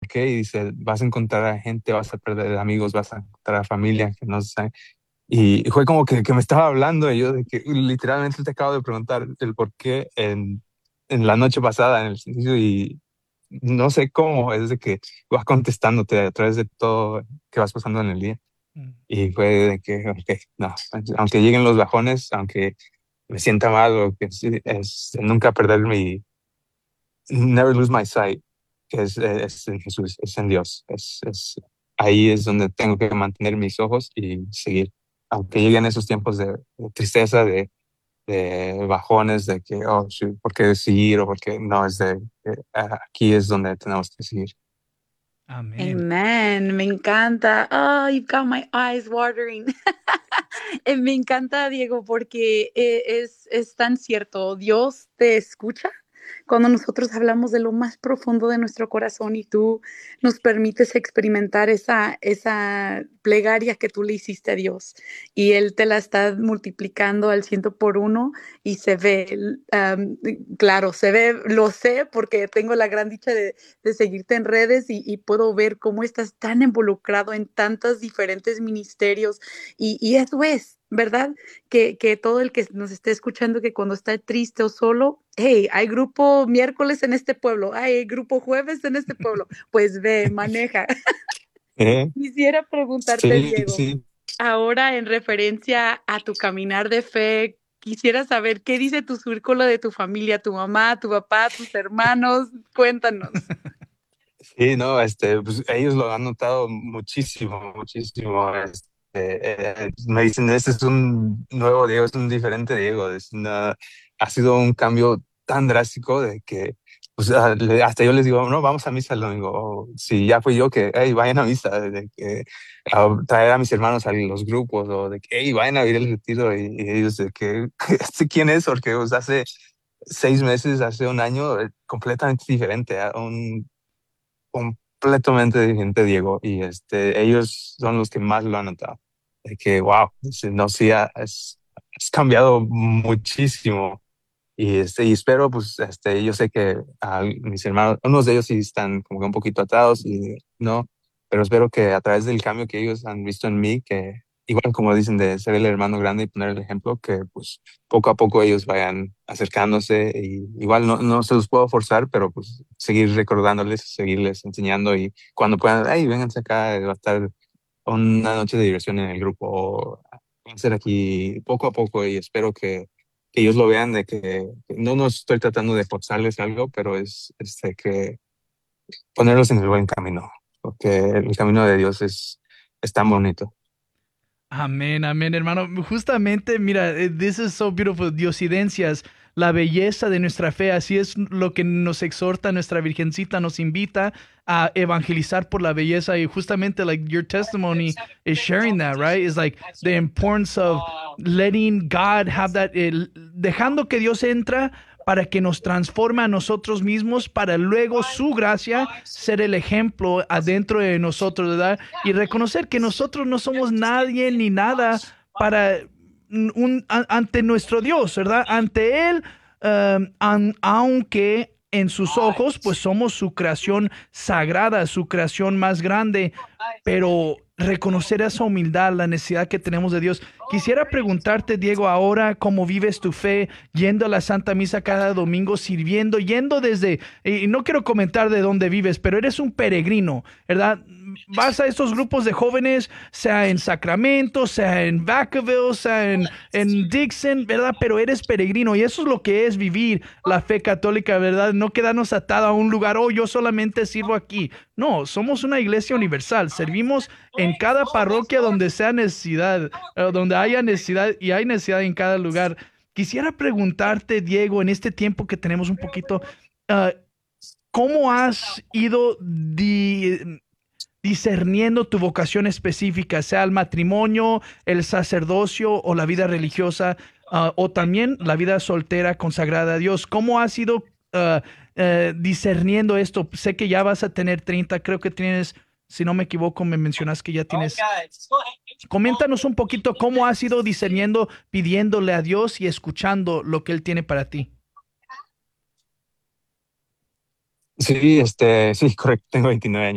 qué? Y dice, vas a encontrar a gente, vas a perder amigos, vas a encontrar a familia que no sé. Y fue como que me estaba hablando y yo de que literalmente te acabo de preguntar el por qué en la noche pasada en el servicio y no sé cómo es de que vas contestándote a través de todo que vas pasando en el día. Mm. Y fue de que, ok, no, aunque lleguen los bajones, aunque me sienta mal, o que sí, es nunca perder never lose my sight, que es en Jesús, es en Dios, ahí es donde tengo que mantener mis ojos y seguir. Aunque lleguen esos tiempos de tristeza, de bajones, de que, oh, shoot, ¿por qué seguir? O porque no, aquí es donde tenemos que seguir. Amén. Amen. Me encanta. Oh, you've got my eyes watering. Me encanta, Diego, porque es tan cierto. Dios te escucha cuando nosotros hablamos de lo más profundo de nuestro corazón y tú nos permites experimentar esa plegaria que tú le hiciste a Dios y Él te la está multiplicando al 100 por 1 y se ve, claro, se ve, lo sé porque tengo la gran dicha de seguirte en redes y puedo ver cómo estás tan involucrado en tantos diferentes ministerios y eso es, ¿verdad? Que todo el que nos esté escuchando, que cuando está triste o solo, hey, hay grupo miércoles en este pueblo, hay grupo jueves en este pueblo, pues ve, maneja. ¿Eh? Quisiera preguntarte, Sí, Diego, sí. ahora en referencia a tu caminar de fe, quisiera saber qué dice tu círculo de tu familia, tu mamá, tu papá, tus hermanos, cuéntanos. Sí, no, pues ellos lo han notado muchísimo, muchísimo. Me dicen, este es un nuevo Diego, es un diferente Diego. Ha sido un cambio tan drástico de que, pues, hasta yo les digo, no, vamos a misa el domingo. O si ya fui yo, que, hey, vayan a misa, de que traer a mis hermanos a los grupos, o de que, hey, vayan a ir el retiro. Y ellos, de que, ¿este quién es? Porque pues, hace 6 meses, hace un año, completamente diferente, completamente diferente, Diego, y ellos son los que más lo han notado. De que, wow, no, sí, has cambiado muchísimo. Y espero, pues, yo sé que mis hermanos, unos de ellos sí están como que un poquito atados y no, pero espero que a través del cambio que ellos han visto en mí, que igual como dicen de ser el hermano grande y poner el ejemplo, que pues poco a poco ellos vayan acercándose y igual no se los puedo forzar, pero pues seguir recordándoles, seguirles enseñando y cuando puedan, hey, vénganse acá, va a estar una noche de diversión en el grupo, o va a ser aquí poco a poco y espero que ellos lo vean de que no estoy tratando de forzarles algo, pero es que ponerlos en el buen camino, porque el camino de Dios es tan bonito. Amén, amén, hermano. Justamente, mira, this is so beautiful. Diosidencias, la belleza de nuestra fe, así es lo que nos exhorta nuestra Virgencita, nos invita a evangelizar por la belleza y justamente like your testimony is sharing that, right? Is like the importance of letting God have that, dejando que Dios entra para que nos transforme a nosotros mismos, para luego su gracia ser el ejemplo adentro de nosotros, ¿verdad? Y reconocer que nosotros no somos nadie ni nada para ante nuestro Dios, ¿verdad? Ante Él, aunque en sus ojos, pues somos su creación sagrada, su creación más grande, pero reconocer esa humildad, la necesidad que tenemos de Dios. Quisiera preguntarte, Diego, ahora cómo vives tu fe, yendo a la Santa Misa cada domingo, sirviendo, yendo desde, y no quiero comentar de dónde vives, pero eres un peregrino, ¿verdad? Vas a estos grupos de jóvenes, sea en Sacramento, sea en Vacaville, sea en Dixon, ¿verdad? Pero eres peregrino y eso es lo que es vivir la fe católica, ¿verdad? No quedarnos atado a un lugar, oh, yo solamente sirvo aquí. No, somos una iglesia universal, servimos en cada parroquia donde sea necesidad, donde haya necesidad y hay necesidad en cada lugar. Quisiera preguntarte, Diego, en este tiempo que tenemos un poquito, uh, ¿cómo has ido discerniendo tu vocación específica, sea el matrimonio, el sacerdocio o la vida religiosa, o también la vida soltera consagrada a Dios? ¿Cómo has ido discerniendo esto? Sé que ya vas a tener 30, creo que tienes, si no me equivoco, me mencionas que ya tienes. Coméntanos un poquito cómo has ido discerniendo, pidiéndole a Dios y escuchando lo que Él tiene para ti. Sí, sí, correcto, tengo 29 años.